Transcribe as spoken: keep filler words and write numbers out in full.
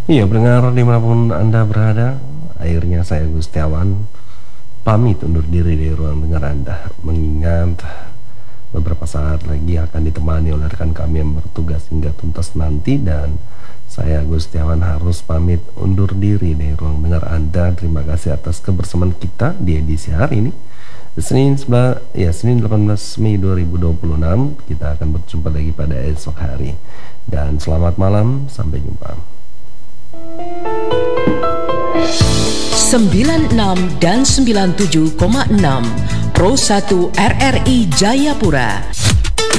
Iya, pendengar dimanapun Anda berada, akhirnya saya Gustiawan pamit undur diri dari ruang dengar Anda. Mengingat beberapa saat lagi akan ditemani oleh rekan kami yang bertugas hingga tuntas nanti, dan saya Gustiawan harus pamit undur diri dari ruang dengar Anda. Terima kasih atas kebersamaan kita di edisi hari ini. Senin sebelah, ya Senin delapan belas Mei dua ribu dua puluh enam. Kita akan berjumpa lagi pada esok hari. Dan selamat malam, sampai jumpa. sembilan puluh enam dan sembilan puluh tujuh koma enam Pro satu R R I Jayapura.